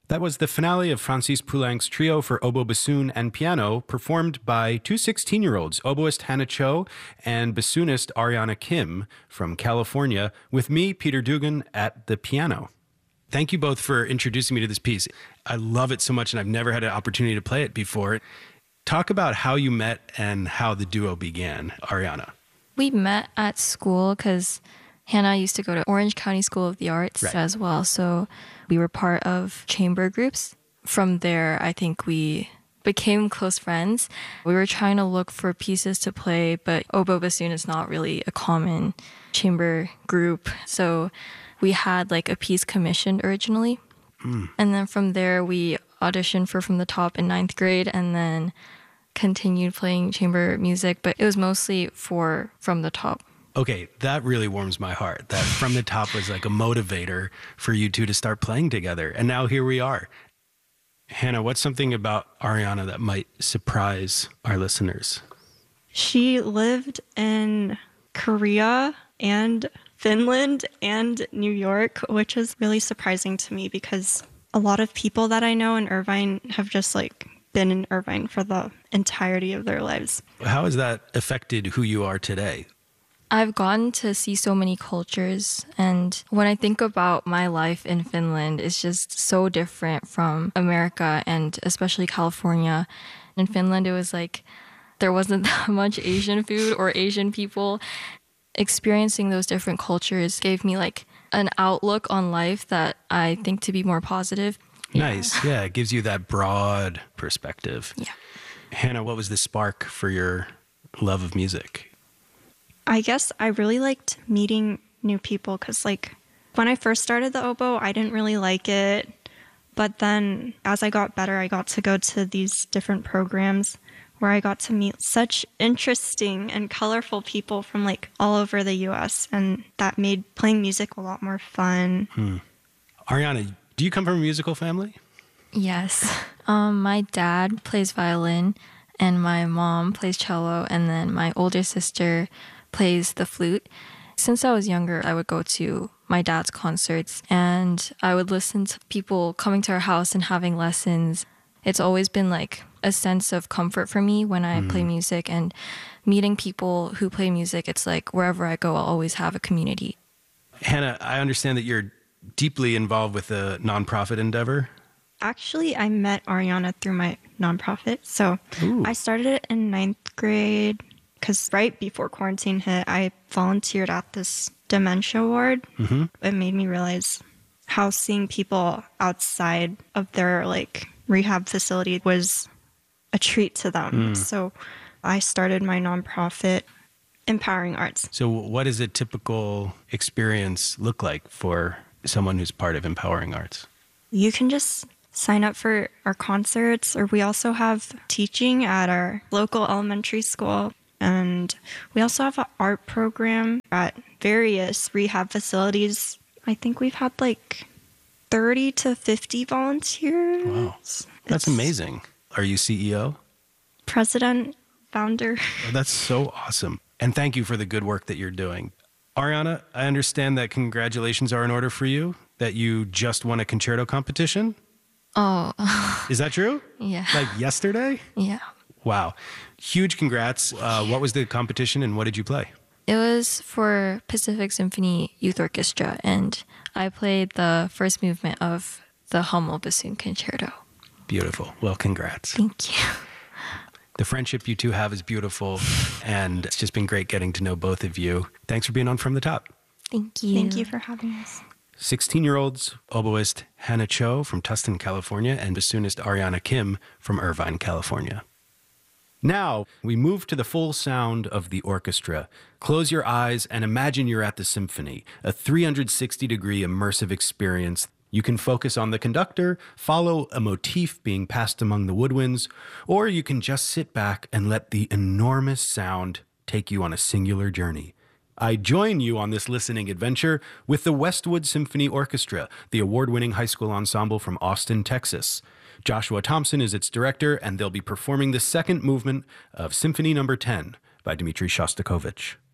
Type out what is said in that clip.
That was the finale of Francis Poulenc's trio for oboe, bassoon, and piano, performed by two 16-year-olds, oboist Hannah Cho and bassoonist Ariana Kim from California, with me, Peter Dugan, at the piano. Thank you both for introducing me to this piece. I love it so much, and I've never had an opportunity to play it before. Talk about how you met and how the duo began, Ariana. We met at school because Hannah used to go to Orange County School of the Arts as well. So we were part of chamber groups. From there, I think we became close friends. We were trying to look for pieces to play, but oboe bassoon is not really a common chamber group. So we had like a piece commissioned originally. And then from there, we auditioned for From the Top in 9th grade and then continued playing chamber music, but it was mostly for From the Top. Okay, that really warms my heart. That From the Top was like a motivator for you two to start playing together. And now here we are. Hannah, what's something about Ariana that might surprise our listeners? She lived in Korea and Finland and New York, which is really surprising to me because a lot of people that I know in Irvine have just like been in Irvine for the entirety of their lives. How has that affected who you are today? I've gotten to see so many cultures, and when I think about my life in Finland, it's just so different from America and especially California. In Finland, it was like there wasn't that much Asian food or Asian people. Experiencing those different cultures gave me like an outlook on life that I think to be more positive. Nice. Yeah, it gives you that broad perspective. Yeah. Hannah, what was the spark for your love of music? I guess I really liked meeting new people because like when I first started the oboe, I didn't really like it. But then as I got better, I got to go to these different programs where I got to meet such interesting and colorful people from like all over the US, and that made playing music a lot more fun. Ariana, do you come from a musical family? Yes. My dad plays violin and my mom plays cello, and then my older sister plays the flute. Since I was younger, I would go to my dad's concerts and I would listen to people coming to our house and having lessons. It's always been like a sense of comfort for me when I play music, and meeting people who play music, it's like wherever I go, I'll always have a community. Hannah, I understand that you're deeply involved with a nonprofit endeavor. Actually, I met Ariana through my nonprofit. So I started it in 9th grade because right before quarantine hit, I volunteered at this dementia ward. It made me realize how seeing people outside of their like rehab facility was a treat to them. So I started my nonprofit, Empowering Arts. So what does a typical experience look like for someone who's part of Empowering Arts? You can just sign up for our concerts, or we also have teaching at our local elementary school. And we also have an art program at various rehab facilities. I think we've had like 30 to 50 volunteers. Wow, that's amazing. Are you CEO? President, founder. Oh, that's so awesome. And thank you for the good work that you're doing. Ariana, I understand that congratulations are in order for you, that you just won a concerto competition. Oh. Is that true? Yeah. Like yesterday? Yeah. Wow. Huge congrats. What was the competition and what did you play? It was for Pacific Symphony Youth Orchestra, and I played the first movement of the Hummel Bassoon Concerto. Beautiful. Well, congrats. Thank you. The friendship you two have is beautiful, and it's just been great getting to know both of you. Thanks for being on From the Top. Thank you. Thank you for having us. 16-year-olds, oboist Hannah Cho from Tustin, California, and bassoonist Ariana Kim from Irvine, California. Now, we move to the full sound of the orchestra. Close your eyes and imagine you're at the symphony, a 360-degree immersive experience. You can focus on the conductor, follow a motif being passed among the woodwinds, or you can just sit back and let the enormous sound take you on a singular journey. I join you on this listening adventure with the Westwood Symphony Orchestra, the award-winning high school ensemble from Austin, Texas. Joshua Thompson is its director, and they'll be performing the second movement of Symphony No. 10 by Dmitri Shostakovich.